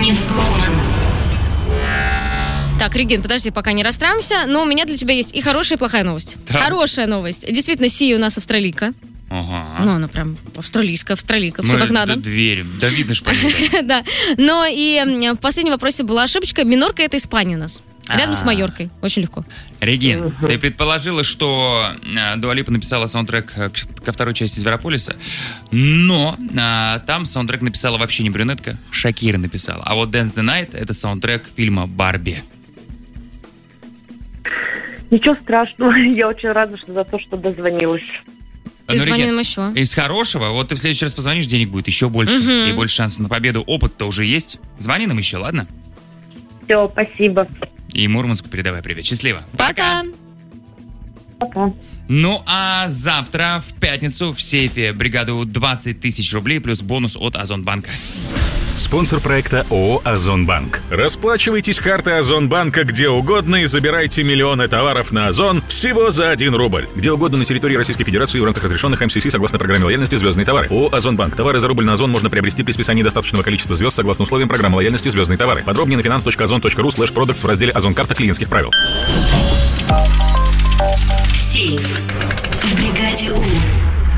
Так, Регин, подожди, пока не расстраиваемся, но у меня для тебя есть и хорошая, и плохая новость. Да. Хорошая новость. Действительно, Сия у нас австралийка. Ага. Ну, она прям австралийская, все как надо. Мы верим. Да видно ж по ней. Да. Но и в последнем вопросе была ошибочка. Минорка — это Испания у нас. Рядом с Майоркой. Очень легко. Регин, ты предположила, что Дуа Липа написала саундтрек ко второй части «Зверополиса», но там саундтрек написала вообще не брюнетка, Шакира написала. А вот «Dance the Night» — это саундтрек фильма «Барби». Ничего страшного, я очень рада, что за то, что дозвонилась. Ты звони нам еще. Из хорошего, вот ты в следующий раз позвонишь, денег будет еще больше, и больше шансов на победу. Опыт-то уже есть. Звони нам еще, ладно? Все, спасибо. И Мурманску передавай привет. Счастливо. Пока. Пока. Ну а завтра, в пятницу, в сейфе бригаду 20 тысяч рублей плюс бонус от Озонбанка. Спонсор проекта ООО «Озонбанк». Расплачивайтесь картой Озонбанка где угодно и забирайте миллионы товаров на Озон всего за 1 рубль. Где угодно на территории Российской Федерации в рамках разрешенных МСС согласно программе лояльности «Звездные товары». ООО «Озонбанк». Товары за рубль на Озон можно приобрести при списании достаточного количества звезд согласно условиям программы лояльности «Звездные товары». Подробнее на finance.ozon.ru/products в разделе «Озон-карта клиентских правил». Сейф в бригаде У.